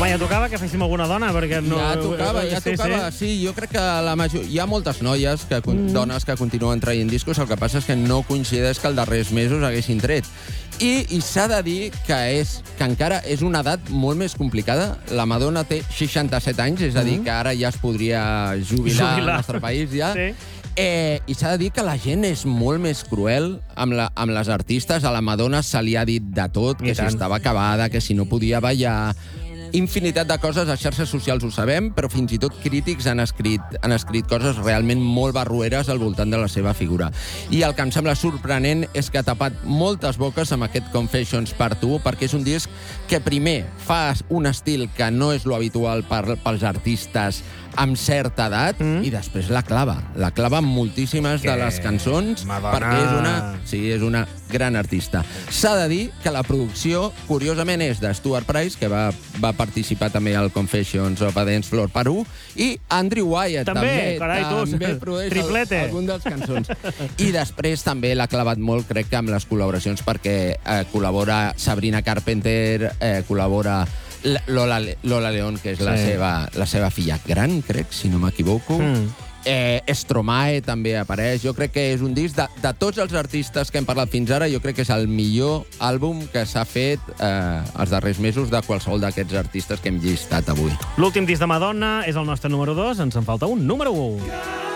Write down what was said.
Home, ja tocava que féssim alguna dona, perquè no... Ja tocava. Sí, jo crec que hi ha moltes noies, dones que continuen traient discos, el que passa és que no coincideix que els darrers mesos haguessin tret. I s'ha de dir que encara és una edat molt més complicada. La Madonna té 67 anys, és a dir, que ara ja es podria jubilar al nostre país, ja. Sí. I s'ha de dir que la gent és molt més cruel amb les artistes. A la Madonna se li ha dit de tot, que si estava acabada, que si no podia ballar... Infinitat de coses, a xarxes socials ho sabem, però fins i tot crítics han escrit coses realment molt barrueres al voltant de la seva figura. I el que em sembla sorprenent és que ha tapat moltes boques amb aquest Confessions Part 1, perquè és un disc que primer fa un estil que no és lo habitual pels artistes amb certa edat, i després la clava amb moltíssimes de les cançons, perquè és una gran artista. S'ha de dir que la producció, curiosament, és de Stuart Price, que va participar també al Confessions of a Dance Floor Part 1, i Andrew Wyatt també produeix algunes de les cançons. I després també l'ha clavat molt, crec que amb les col·laboracions, perquè col·labora Sabrina Carpenter, col·labora Lola León, que és la seva filla gran, crec, si no m'equivoco. Stromae també apareix. Jo crec que és un disc de tots els artistes que hem parlat fins ara, jo crec que és el millor àlbum que s'ha fet els darrers mesos de qualsevol d'aquests artistes que hem llistat avui. L'últim disc de Madonna és el nostre número 2, ens en falta un número 1.